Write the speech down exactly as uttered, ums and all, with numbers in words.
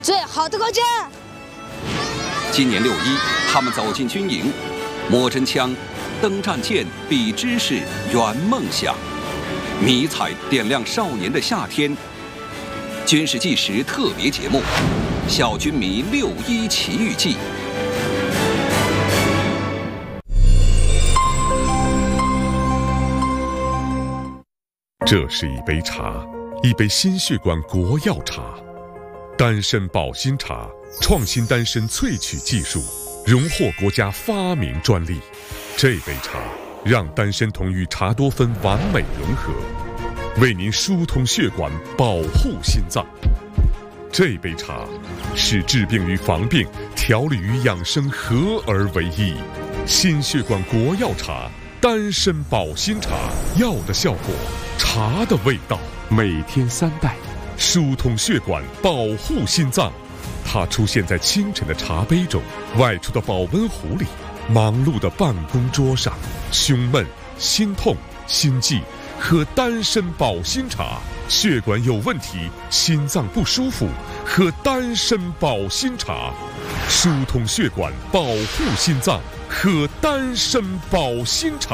最好的国家。 今年六一，他们走进军营，摸真枪，登战舰，比知识，圆梦想，迷彩点亮少年的夏天。军事纪实特别节目《小军迷六一奇遇记》。 这是一杯茶，一杯心血管国药茶，丹参保心茶，创新丹参萃取技术，荣获国家发明专利。这杯茶让丹参酮与茶多酚完美融合，为您疏通血管，保护心脏。这杯茶使治病与防病、调理与养生合而为一。心血管国药茶，丹参保心茶，药的效果，茶的味道，每天三袋，疏通血管，保护心脏。它出现在清晨的茶杯中，外出的保温壶里，忙碌的办公桌上。胸闷、心痛、心悸，喝丹参保心茶；血管有问题，心脏不舒服，喝丹参保心茶。疏通血管，保护心脏，喝丹参保心茶。